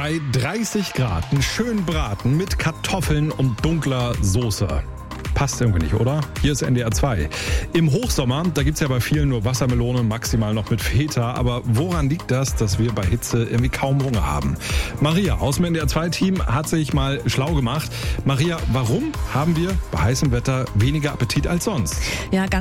Bei 30 Grad einen schönen Braten mit Kartoffeln und dunkler Soße. Passt irgendwie nicht, oder? Hier ist NDR 2. Im Hochsommer, da gibt's ja bei vielen nur Wassermelone, maximal noch mit Feta. Aber woran liegt das, dass wir bei Hitze irgendwie kaum Hunger haben? Maria aus dem NDR 2-Team hat sich mal schlau gemacht. Maria, warum haben wir bei heißem Wetter weniger Appetit als sonst? Ja, ganz